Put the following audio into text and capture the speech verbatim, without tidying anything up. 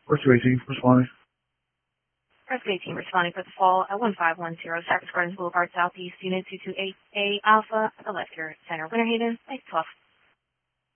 Rescue eighteen, responding. Rescue eighteen responding for the fall at one five one zero Cypress Gardens Boulevard Southeast, Unit two two eight A Alpha, at the left here, Center Winter Haven, eight twelve.